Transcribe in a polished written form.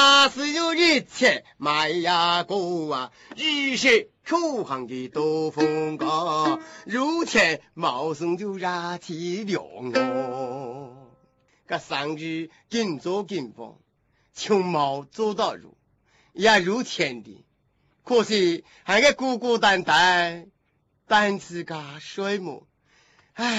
那是有一切买呀过啊，一些口行的都风高，如前茂盛就热气凉哦。个上日紧做紧放，穷毛做到如，也如前的，可惜还个孤孤单单，单自个水母，